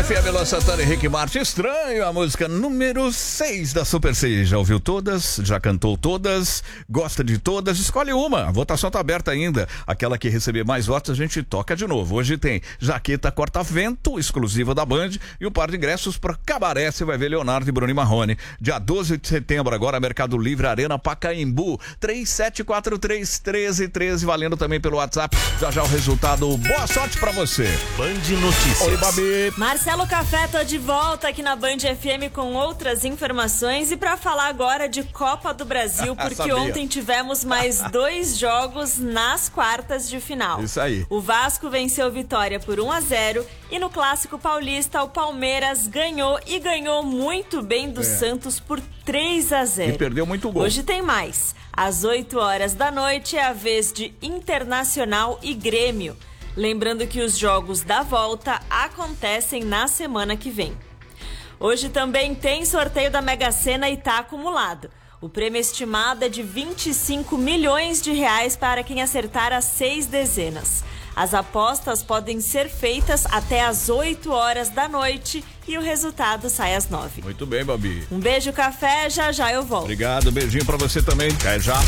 FM, Luan Santana e Rick Martin. Estranho, a música número 6 da Super 6. Já ouviu todas? Já cantou todas? Gosta de todas? Escolhe uma. A votação tá aberta ainda. Aquela que receber mais votos a gente toca de novo. Hoje tem Jaqueta Corta-Vento, exclusiva da Band, e um par de ingressos para Cabaré. Você vai ver Leonardo e Bruno Marrone. Dia 12 de setembro, agora Mercado Livre Arena Pacaembu. 37431313, valendo também pelo WhatsApp. Já o resultado. Boa sorte pra você. Band Notícias. Oi, Babi. Marcelo Café, tô de volta aqui na Band FM com outras informações e pra falar agora de Copa do Brasil, porque ontem tivemos mais 2 jogos nas quartas de final. Isso aí. O Vasco venceu Vitória por 1-0 e no Clássico Paulista o Palmeiras ganhou e ganhou muito bem do Santos por 3-0. E perdeu muito gol. Hoje tem mais. Às 8 horas da noite é a vez de Internacional e Grêmio. Lembrando que os jogos da volta acontecem na semana que vem. Hoje também tem sorteio da Mega Sena e tá acumulado. O prêmio estimado é de 25 milhões de reais para quem acertar as 6 dezenas. As apostas podem ser feitas até às 8 horas da noite e o resultado sai às 9. Muito bem, Babi. Um beijo, Café, já eu volto. Obrigado, beijinho pra você também. Até já.